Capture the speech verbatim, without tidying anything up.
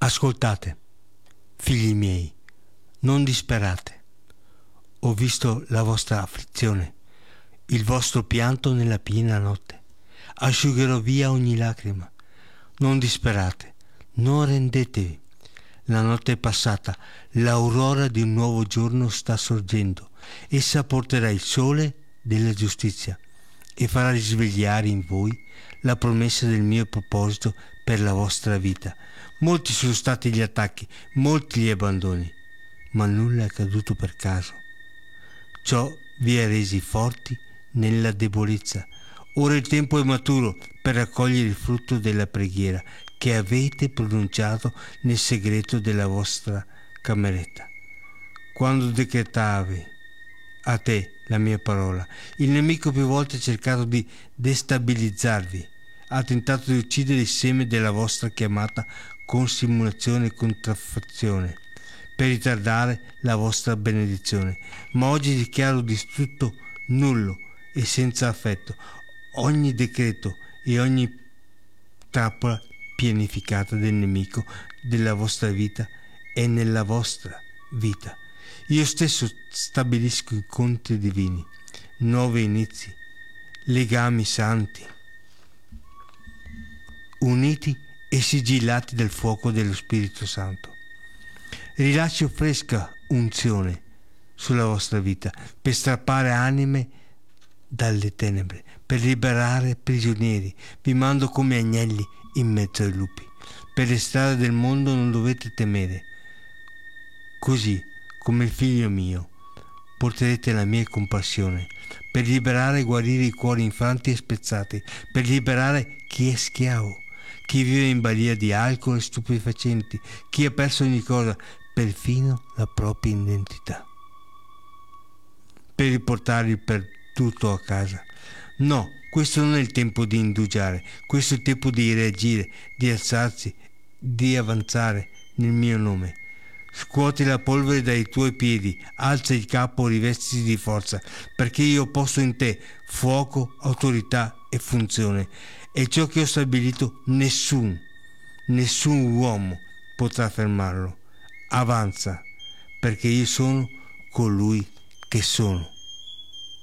Ascoltate, figli miei, non disperate. Ho visto la vostra afflizione, il vostro pianto nella piena notte. Asciugherò via ogni lacrima. Non disperate, non rendetevi. La notte è passata, l'aurora di un nuovo giorno sta sorgendo. Essa porterà il sole della giustizia e farà risvegliare in voi la promessa del mio proposito per la vostra vita. Molti sono stati gli attacchi, molti gli abbandoni, ma nulla è accaduto per caso. Ciò vi ha resi forti nella debolezza. Ora il tempo è maturo per raccogliere il frutto della preghiera che avete pronunciato nel segreto della vostra cameretta. Quando decretavi a te la mia parola, il nemico più volte ha cercato di destabilizzarvi, ha tentato di uccidere il seme della vostra chiamata con simulazione e contraffazione, per ritardare la vostra benedizione. Ma oggi dichiaro distrutto, nullo e senza affetto ogni decreto e ogni trappola pianificata del nemico della vostra vita e nella vostra vita. Io stesso stabilisco incontri divini, nuovi inizi, legami santi, uniti e sigillati dal fuoco dello Spirito Santo. Rilascio fresca unzione sulla vostra vita per strappare anime dalle tenebre, per liberare prigionieri. Vi mando come agnelli in mezzo ai lupi. Per le strade del mondo non dovete temere. Così come il figlio mio porterete la mia compassione per liberare e guarire i cuori infranti e spezzati, per liberare chi è schiavo, chi vive in balia di alcol e stupefacenti, chi ha perso ogni cosa, perfino la propria identità, per riportare il perduto a casa. No, questo non è il tempo di indugiare, questo è il tempo di reagire, di alzarsi, di avanzare nel mio nome. Scuoti la polvere dai tuoi piedi, alza il capo, rivestiti di forza, perché io ho posto in te fuoco, autorità e funzione, e ciò che ho stabilito nessun, nessun uomo potrà fermarlo. Avanza, perché io sono colui che sono.